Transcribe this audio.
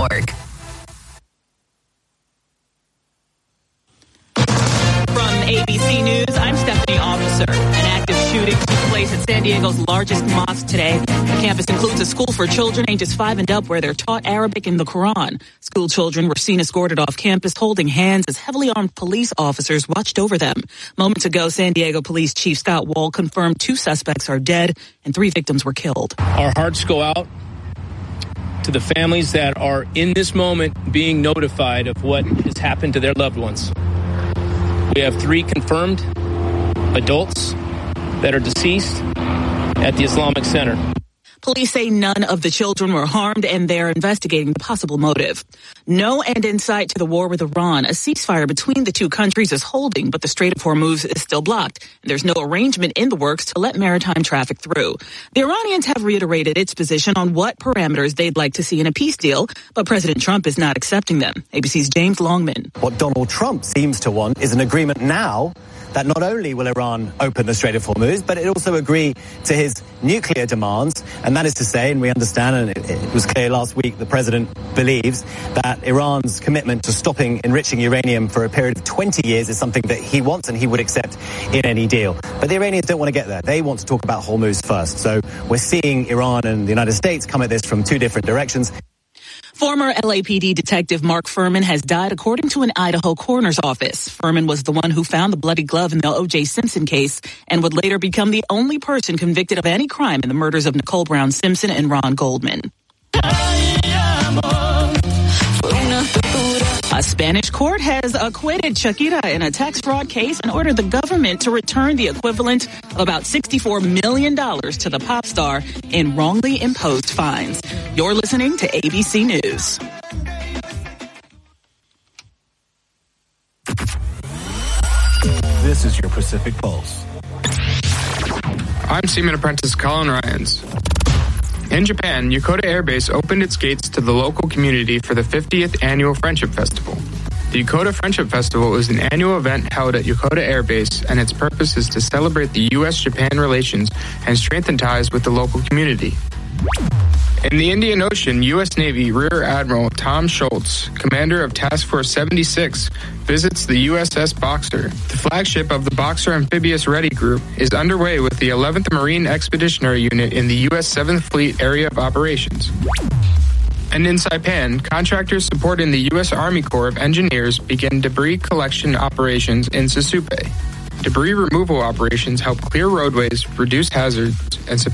ABC.org. From ABC News, I'm Stephanie Officer. An active shooting took place at San Diego's largest mosque today. The campus includes a school for children ages 5 and up where they're taught Arabic and the Quran. School children were seen escorted off campus holding hands as heavily armed police officers watched over them. Moments ago, San Diego Police Chief Scott Wall confirmed 2 suspects are dead and 3 victims were killed. Our hearts go out to the families that are in this moment being notified of what has happened to their loved ones. We have 3 confirmed adults that are deceased at the Islamic Center. Police say none of the children were harmed and they're investigating the possible motive. No end in sight to the war with Iran. A ceasefire between the 2 countries is holding, but the Strait of Hormuz is still blocked. There's no arrangement in the works to let maritime traffic through. The Iranians have reiterated its position on what parameters they'd like to see in a peace deal, but President Trump is not accepting them. ABC's James Longman. What Donald Trump seems to want is an agreement now that not only will Iran open the Strait of Hormuz, but it also agree to his nuclear demands. And that is to say, and we understand, and it was clear last week, the president believes that Iran's commitment to stopping enriching uranium for a period of 20 years is something that he wants and he would accept in any deal. But the Iranians don't want to get there. They want to talk about Hormuz first. So we're seeing Iran and the United States come at this from 2 different directions. Former LAPD detective Mark Furman has died according to an Idaho coroner's office. Furman was the one who found the bloody glove in the O.J. Simpson case and would later become the only person convicted of any crime in the murders of Nicole Brown Simpson and Ron Goldman. A Spanish court has acquitted Shakira in a tax fraud case and ordered the government to return the equivalent of about $64 million to the pop star in wrongly imposed fines. You're listening to ABC News. This is your Pacific Pulse. I'm Seaman Apprentice Colin Ryans. In Japan, Yokota Air Base opened its gates to the local community for the 50th Annual Friendship Festival. The Yokota Friendship Festival is an annual event held at Yokota Air Base, and its purpose is to celebrate the U.S.-Japan relations and strengthen ties with the local community. In the Indian Ocean, U.S. Navy Rear Admiral Tom Schultz, commander of Task Force 76, visits the USS Boxer. The flagship of the Boxer Amphibious Ready Group is underway with the 11th Marine Expeditionary Unit in the U.S. 7th Fleet Area of Operations. And in Saipan, contractors supporting the U.S. Army Corps of Engineers begin debris collection operations in Sasupe. Debris removal operations help clear roadways, reduce hazards, and support